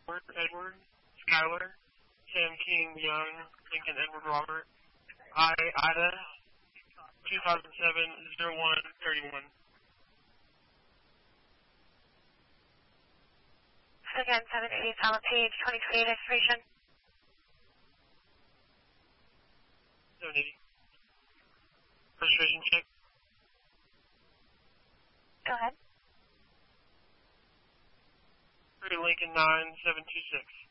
Edward, Skylar, Sam King, Young, Lincoln Edward Robert, Ida, 2007-01-31. Again, 780 Solid Page, 2028 expiration. 780. Registration check. Go ahead. Lincoln 9726.